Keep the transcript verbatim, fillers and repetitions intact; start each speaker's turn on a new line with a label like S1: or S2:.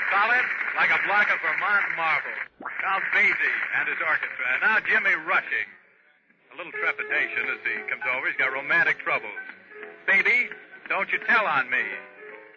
S1: Solid, like a block of Vermont marble. Now Basie and his orchestra. And now Jimmy rushing. A little trepidation as he comes over. He's got romantic troubles. Baby, don't you tell on me.